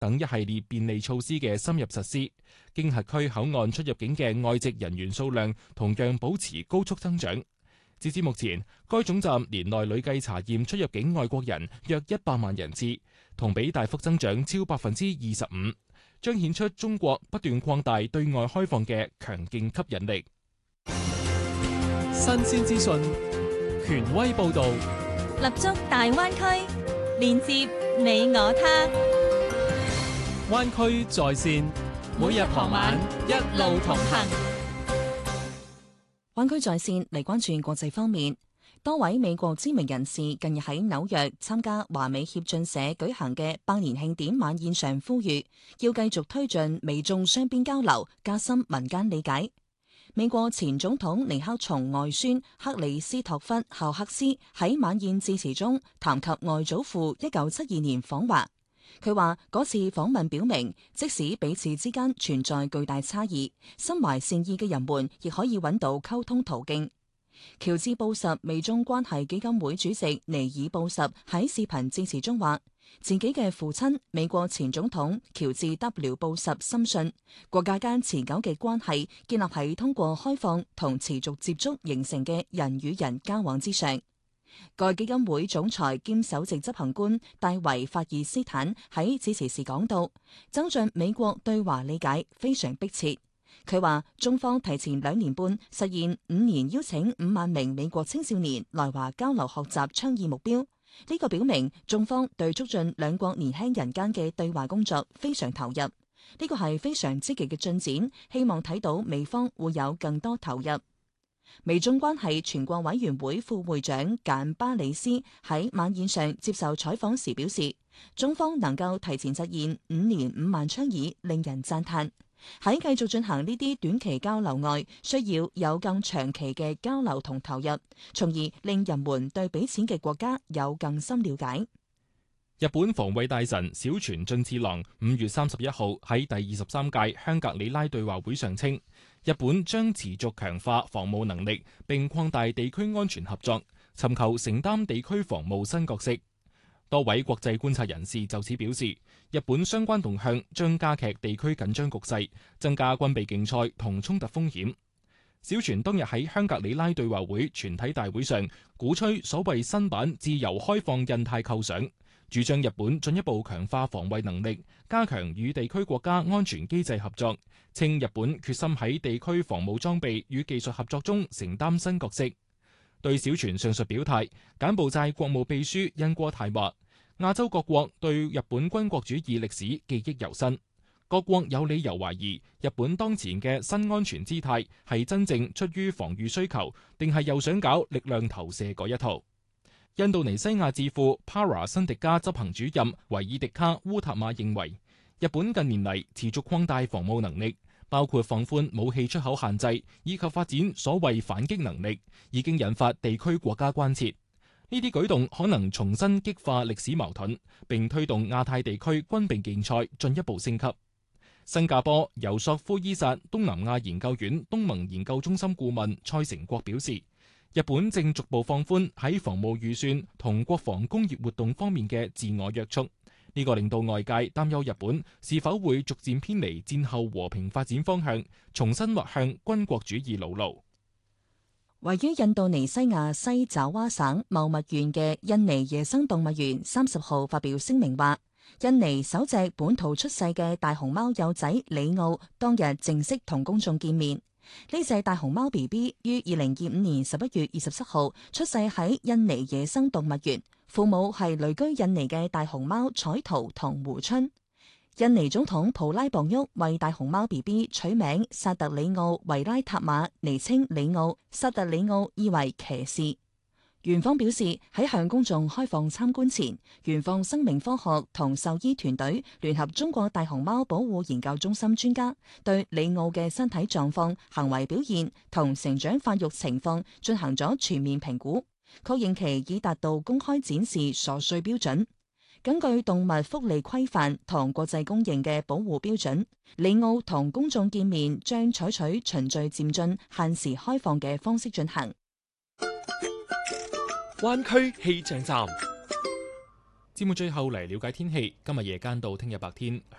等一系列便利措施嘅深入實施，經核區口岸出入境嘅外籍人員數量同樣保持高速增長。截至目前，該總站年內累計查驗出入境外國人約100萬人次，同比大幅增長超25%，彰顯出中國不斷擴大對外開放嘅強勁吸引力。 新鮮資訊，權威報導， 立足大灣區，連接你我他。 灣區在線，每日傍晚一路同行。 灣區在線嚟關注國際方面，多位美國知名人士近日喺紐約參加華美協進社舉行嘅百年慶典晚宴上呼籲，要繼續推進美中雙邊交流，加深民間理解。美國前總統尼克松外孫克里斯托弗孝克斯喺晚宴致辭中談及外祖父1972年訪華。佢話嗰次訪問表明，即使彼此之間存在巨大差異，心懷善意嘅人們亦可以揾到溝通途徑。喬治布什美中關係基金會主席尼爾布什喺視頻致辭中話，自己嘅父親美國前總統喬治 W 布什深信，國家間持久嘅關係建立喺通過開放同持續接觸形成嘅人與人交往之上。該基金會總裁兼首席執行官戴維法爾斯坦喺致辭時講到，增進美國對華理解非常迫切。佢話中方提前2年半實現5年邀請5萬名美國青少年來華交流學習倡議目標，呢個表明中方對促進兩國年輕人間嘅對華工作非常投入，呢個係非常積極嘅進展，希望睇到美方會有更多投入。美中關係全國委員會副會長簡巴里斯喺晚宴上接受採訪時表示，中方能夠提前實現5年5萬倡議，令人讚嘆。喺繼續進行呢啲短期交流外，需要有更長期嘅交流同投入，從而令人們對彼此嘅國家有更深了解。 日本防衛大臣小泉進次郎5月31號喺第23屆香格里拉對話會上稱，日本將持續強化防務能力，並擴大地區安全合作，尋求承擔地區防務新角色。多位國際觀察人士就此表示，日本相關動向將加劇地區緊張局勢，增加軍備競賽同衝突風險。小泉當日喺香格里拉對話會全體大會上鼓吹所謂新版自由開放印太構想，主張日本進一步強化防衛能力，加強與地區國家安全機制合作，稱日本決心喺地區防務裝備與技術合作中承擔新角色。對小泉上述表態，柬埔寨國務秘書恩戈泰話，亞洲各國對日本軍國主義歷史記憶猶新，各國有理由懷疑日本當前嘅新安全姿態係真正出於防禦需求，定係又想搞力量投射嗰一套。印度尼西亞智庫 Para 辛迪加執行主任維爾迪卡烏塔馬認為，日本近年嚟持續擴大防務能力，包括放寬武器出口限制以及發展所謂反擊能力，已經引發地區國家關切。呢啲舉動可能重新激化歷史矛盾，並推動亞太地區軍備競賽進一步升級。新加坡尤索夫伊薩東南亞研究院東盟研究中心顧問蔡成國表示，日本正逐步放寬喺防務預算同國防工業活動方面嘅自我約束，呢個令到外界擔憂日本是否會逐漸偏離戰後和平發展方向，重新滑向軍國主義老路。 位於印度尼西亞西爪哇省茂密縣嘅印尼野生動物園30號發表聲明話，印尼首隻本土出世嘅大熊貓幼仔里奧當日正式同公眾見面。呢隻大熊貓 BB 於2025年11月27號出世喺印尼野生動物園，父母係旅居印尼嘅大熊貓彩桃同胡春。印尼總統普拉博沃為大熊貓 BB 取名薩特里奧維拉塔馬，昵稱里奧。薩特里奧意為騎士。園方表示，喺向公眾開放參觀前，園方生命科學同獸醫團隊聯合中國大熊貓保護研究中心專家，對里奧嘅身體狀況、行為表現同成長發育情況進行咗全面評估，確認其已達到公開展示所需標準。根據動物福利規範同國際公認嘅保護標準，里奧同公眾見面將採取循序漸進、限時開放嘅方式進行。 灣區氣象站。 節目最後嚟了解天氣，今日夜間到聽日白天。